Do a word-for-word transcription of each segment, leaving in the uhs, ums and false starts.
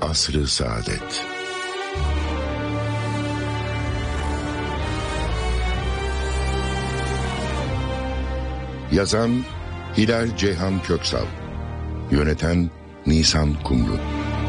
Asr-ı Saadet. Yazan Hilal Ceyhan Köksal, yöneten Nisan Kumru.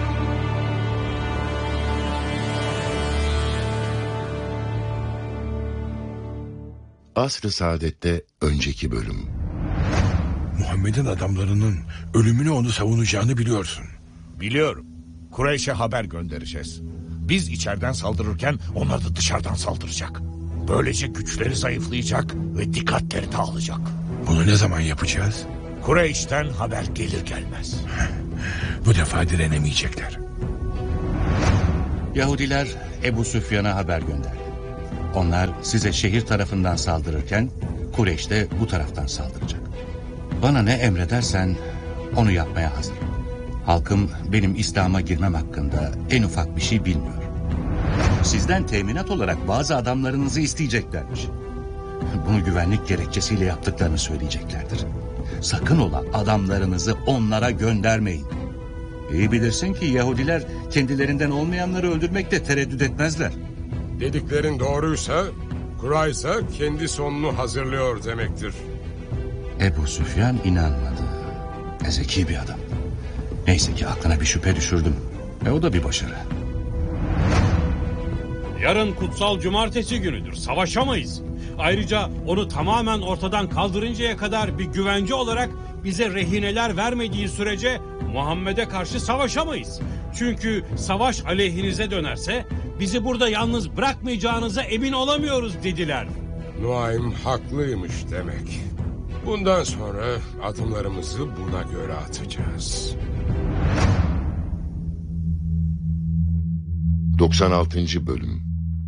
Asr-ı Saadet'te önceki bölüm. Muhammed'in adamlarının ölümünü onu savunacağını biliyorsun. Biliyorum. Kureyş'e haber göndereceğiz. Biz içeriden saldırırken onlar da dışarıdan saldıracak. Böylece güçleri zayıflayacak ve dikkatleri dağılacak. Bunu ne zaman yapacağız? Kureyş'ten haber gelir gelmez. Bu defa direnemeyecekler. Yahudiler Ebu Süfyan'a haber gönderdi. Onlar size şehir tarafından saldırırken Kureyş de bu taraftan saldıracak. Bana ne emredersen onu yapmaya hazırım. Halkım benim İslam'a girmem hakkında en ufak bir şey bilmiyor. Sizden teminat olarak bazı adamlarınızı isteyeceklermiş. Bunu güvenlik gerekçesiyle yaptıklarını söyleyeceklerdir. Sakın ola adamlarınızı onlara göndermeyin. İyi bilirsin ki Yahudiler kendilerinden olmayanları öldürmekte tereddüt etmezler. Dediklerin doğruysa Kurayza kendi sonunu hazırlıyor demektir. Ebu Süfyan inanmadı. Zeki bir adam. Neyse ki aklına bir şüphe düşürdüm. Ve o da bir başarı. Yarın kutsal cumartesi günüdür. Savaşamayız. Ayrıca onu tamamen ortadan kaldırıncaya kadar bir güvence olarak bize rehineler vermediği sürece Muhammed'e karşı savaşamayız. Çünkü savaş aleyhinize dönerse bizi burada yalnız bırakmayacağınıza emin olamıyoruz dediler. Nuaym haklıymış demek. Bundan sonra adımlarımızı buna göre atacağız. doksan altıncı bölüm.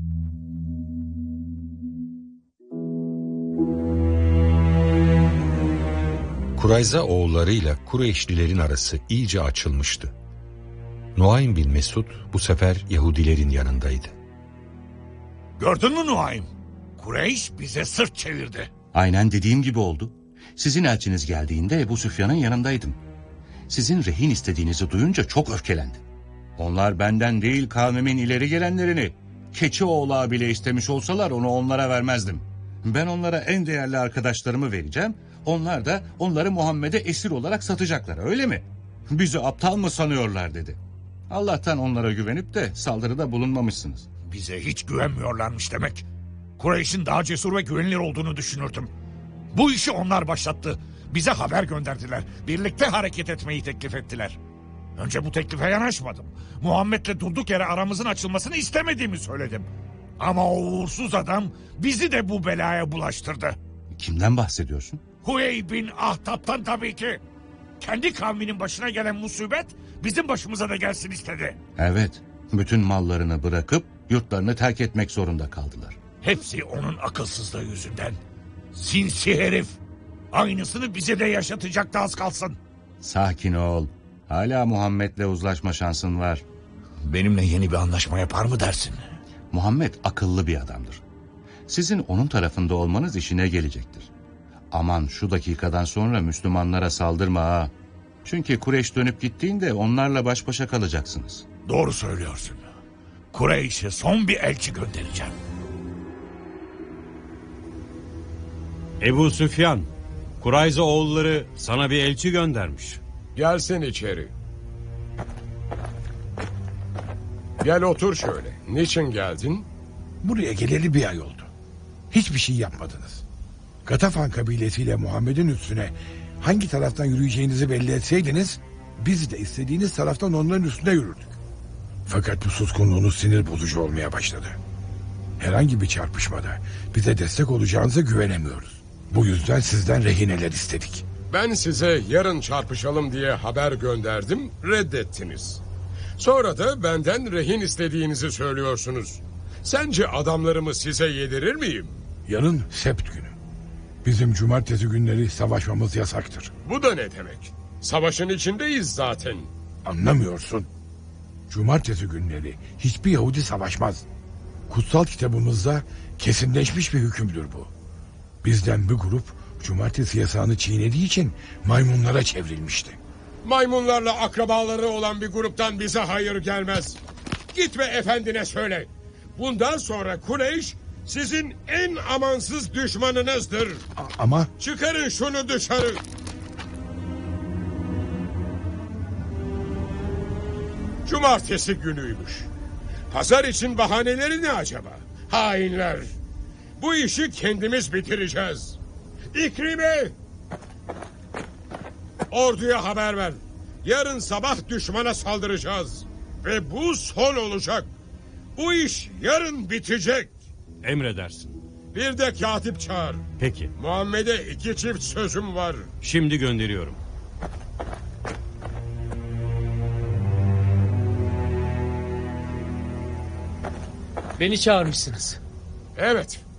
Kurayza oğullarıyla Kureyşlilerin arası iyice açılmıştı. Nuaym bin Mesud bu sefer Yahudilerin yanındaydı. Gördün mü Nuaym? Kureyş bize sırt çevirdi. Aynen dediğim gibi oldu. Sizin elçiniz geldiğinde Ebu Süfyan'ın yanındaydım. Sizin rehin istediğinizi duyunca çok öfkelendi. Onlar benden değil kavmimin ileri gelenlerini, keçi oğlağı bile istemiş olsalar onu onlara vermezdim. Ben onlara en değerli arkadaşlarımı vereceğim. Onlar da onları Muhammed'e esir olarak satacaklar, öyle mi? Bizi aptal mı sanıyorlar dedi. Allah'tan onlara güvenip de saldırıda bulunmamışsınız. Bize hiç güvenmiyorlarmış demek. Kureyş'in daha cesur ve güvenilir olduğunu düşünürdüm. Bu işi onlar başlattı. Bize haber gönderdiler. Birlikte hareket etmeyi teklif ettiler. Önce bu teklife yanaşmadım. Muhammed'le durduk yere aramızın açılmasını istemediğimi söyledim. Ama o uğursuz adam bizi de bu belaya bulaştırdı. Kimden bahsediyorsun? Huyey bin Ahtap'tan tabii ki. Kendi kavminin başına gelen musibet bizim başımıza da gelsin istedi. Evet, bütün mallarını bırakıp yurtlarını terk etmek zorunda kaldılar. Hepsi onun akılsızlığı yüzünden. Sinsi herif. Aynısını bize de yaşatacaktı az kalsın. Sakin ol. Hala Muhammed'le uzlaşma şansın var. Benimle yeni bir anlaşma yapar mı dersin? Muhammed akıllı bir adamdır. Sizin onun tarafında olmanız işine gelecektir. Aman şu dakikadan sonra Müslümanlara saldırma ha. Çünkü Kureyş dönüp gittiğinde onlarla baş başa kalacaksınız. Doğru söylüyorsun. Kureyş'e son bir elçi göndereceğim. Ebu Süfyan, Kurayza oğulları sana bir elçi göndermiş. Gelsin içeri. Gel otur şöyle. Niçin geldin? Buraya geleli bir ay oldu. Hiçbir şey yapmadınız. Gatafan kabilesiyle Muhammed'in üstüne hangi taraftan yürüyeceğinizi belli etseydiniz, biz de istediğiniz taraftan onların üstüne yürürdük. Fakat bu suskunluğunuz sinir bozucu olmaya başladı. Herhangi bir çarpışmada bize destek olacağınıza güvenemiyoruz. Bu yüzden sizden rehineler istedik. Ben size yarın çarpışalım diye haber gönderdim, reddettiniz. Sonra da benden rehin istediğinizi söylüyorsunuz. Sence adamlarımı size yedirir miyim? Yarın sept günü. Bizim cumartesi günleri savaşmamız yasaktır. Bu da ne demek? Savaşın içindeyiz zaten. Anlamıyorsun. Cumartesi günleri hiçbir Yahudi savaşmaz. Kutsal kitabımızda kesinleşmiş bir hükümdür bu. Bizden bir grup cumartesi yasağını çiğnediği için maymunlara çevrilmişti. Maymunlarla akrabaları olan bir gruptan bize hayır gelmez. Git ve efendine söyle. Bundan sonra Kureyş sizin en amansız düşmanınızdır. A- ama Çıkarın şunu dışarı. Cumartesi günüymüş. Pazar için bahaneleri ne acaba? Hainler. Bu işi kendimiz bitireceğiz. İkrime! Orduya haber ver. Yarın sabah düşmana saldıracağız. Ve bu son olacak. Bu iş yarın bitecek. Emredersin. Bir de katip çağır. Peki. Muhammed'e iki çift sözüm var. Şimdi gönderiyorum. Beni çağırmışsınız. Evet.